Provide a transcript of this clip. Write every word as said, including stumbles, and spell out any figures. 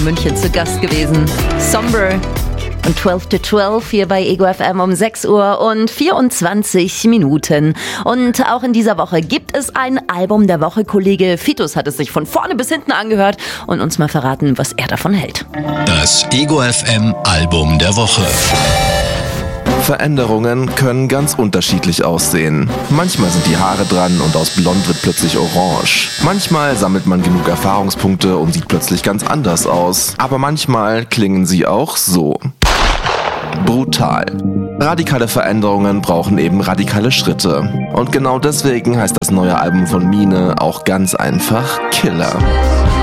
in München zu Gast gewesen. Somber und zwölf to zwölf hier bei Ego F M um sechs Uhr und vierundzwanzig Minuten. Und auch in dieser Woche gibt es ein Album der Woche. Kollege Fitus hat es sich von vorne bis hinten angehört und uns mal verraten, was er davon hält. Das Ego F M Album der Woche. Veränderungen können ganz unterschiedlich aussehen. Manchmal sind die Haare dran und aus blond wird plötzlich orange. Manchmal sammelt man genug Erfahrungspunkte und sieht plötzlich ganz anders aus. Aber manchmal klingen sie auch so. Brutal. Radikale Veränderungen brauchen eben radikale Schritte. Und genau deswegen heißt das neue Album von Mine auch ganz einfach Killer.